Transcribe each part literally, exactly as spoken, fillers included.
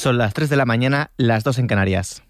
Son las tres de la mañana, las dos en Canarias.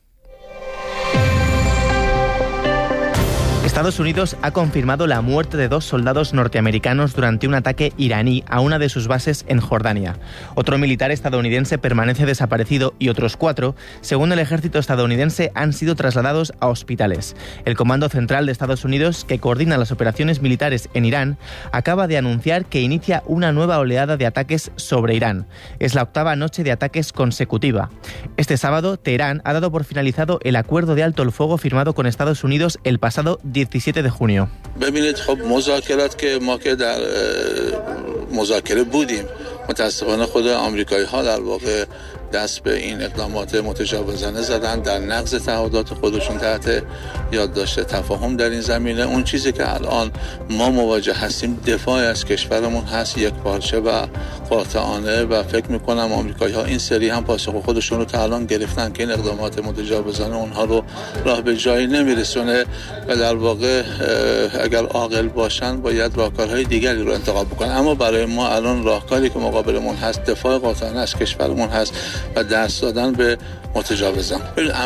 Estados Unidos ha confirmado la muerte de dos soldados norteamericanos durante un ataque iraní a una de sus bases en Jordania. Otro militar estadounidense permanece desaparecido y otros cuatro, según el ejército estadounidense, han sido trasladados a hospitales. El Comando Central de Estados Unidos, que coordina las operaciones militares en Irán, acaba de anunciar que inicia una nueva oleada de ataques sobre Irán. Es la octava noche de ataques consecutiva. Este sábado, Teherán ha dado por finalizado el acuerdo de alto el fuego firmado con Estados Unidos el pasado diecisiete de junio. ببینید خب مذاکرات که ما که در مذاکره بودیم متاسفانه خود آمریکایی‌ها در واقع دست به این اقدامات متجاوزانه زدن در نقض تعهدات خودشون تحت یادداشت تفاهم در این زمینه. اون چیزی که الان ما مواجه هستیم دفاع از کشورمون هست، یک پارچه و قاطعانه، و فکر میکنم آمریکایی‌ها این سری هم پاسخ خودشون رو تا الان گرفتن که این اقدامات متجاوزانه اونها رو راه به جایی نمیرسونه و در واقع اگر عاقل باشن باید راهکارهای دیگری رو انتخاب بکنن. اما برای ما الان راهکاری که مقابلمون هست دفاع قاطعانه از کشورمون هست و دست دادن به متجاوزان.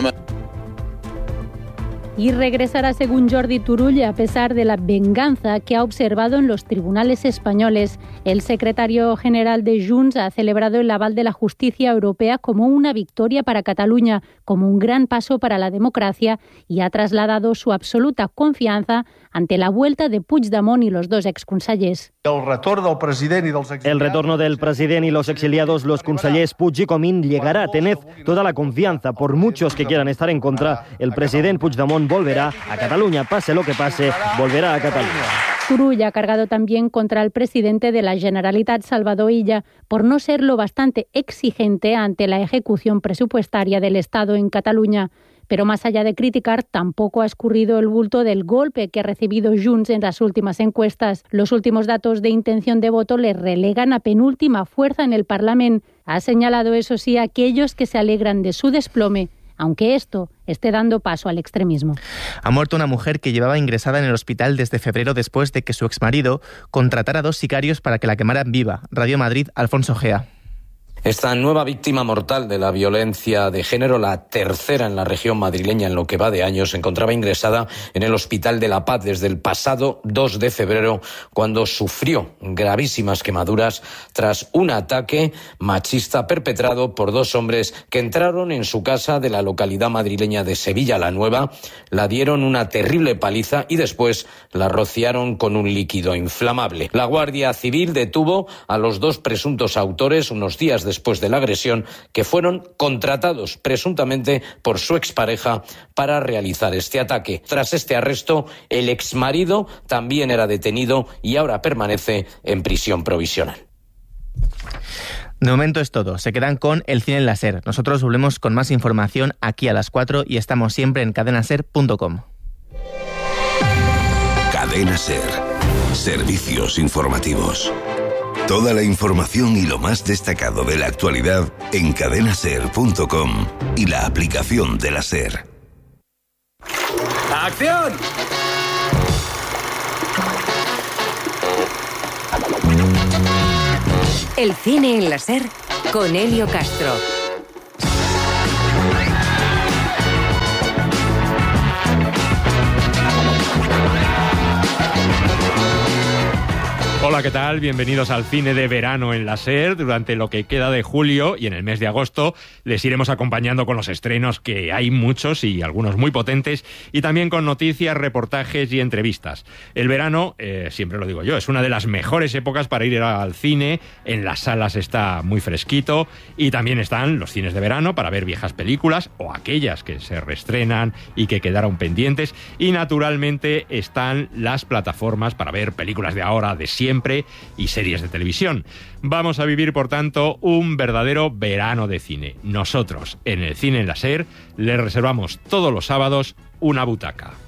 Y regresará, según Jordi Turull, a pesar de la venganza que ha observado en los tribunales españoles. El secretario general de Junts ha celebrado el aval de la justicia europea como una victoria para Cataluña, como un gran paso para la democracia, y ha trasladado su absoluta confianza ante la vuelta de Puigdemont y los dos exconsellers. El retorno del presidente y los exiliados. El retorno del presidente y los exiliados, los consellers Puig y Comín, llegará. Tened toda la confianza. Por muchos que quieran estar en contra, el presidente Puigdemont volverá a Cataluña. Pase lo que pase, volverá a Cataluña. Turull ha cargado también contra el presidente de la Generalitat, Salvador Illa, por no ser lo bastante exigente ante la ejecución presupuestaria del Estado en Cataluña. Pero más allá de criticar, tampoco ha escurrido el bulto del golpe que ha recibido Junts en las últimas encuestas. Los últimos datos de intención de voto le relegan a penúltima fuerza en el Parlamento. Ha señalado, eso sí, a aquellos que se alegran de su desplome, aunque esto esté dando paso al extremismo. Ha muerto una mujer que llevaba ingresada en el hospital desde febrero después de que su exmarido contratara a dos sicarios para que la quemaran viva. Radio Madrid, Alfonso Gea. Esta nueva víctima mortal de la violencia de género, la tercera en la región madrileña en lo que va de años, se encontraba ingresada en el Hospital de la Paz desde el pasado dos de febrero, cuando sufrió gravísimas quemaduras tras un ataque machista perpetrado por dos hombres que entraron en su casa de la localidad madrileña de Sevilla la Nueva, la dieron una terrible paliza y después la rociaron con un líquido inflamable. La Guardia Civil detuvo a los dos presuntos autores unos días después después de la agresión, que fueron contratados presuntamente por su expareja para realizar este ataque. Tras este arresto, el exmarido también era detenido y ahora permanece en prisión provisional. De momento es todo. Se quedan con El Cine en la SER. Nosotros volvemos con más información aquí a las cuatro y estamos siempre en cadena ser punto com. Cadena SER. Servicios informativos. Toda la información y lo más destacado de la actualidad en cadena ser punto com y la aplicación de la SER. ¡Acción! El cine en la SER con Elio Castro. Hola, ¿qué tal? Bienvenidos al cine de verano en la SER. Durante lo que queda de julio y en el mes de agosto les iremos acompañando con los estrenos, que hay muchos y algunos muy potentes, y también con noticias, reportajes y entrevistas. El verano, eh, siempre lo digo yo, es una de las mejores épocas para ir al cine. En las salas está muy fresquito y también están los cines de verano para ver viejas películas o aquellas que se reestrenan y que quedaron pendientes. Y naturalmente están las plataformas para ver películas de ahora, de siempre, y series de televisión. Vamos a vivir, por tanto, un verdadero verano de cine. Nosotros, en el Cine en la SER, les reservamos todos los sábados una butaca.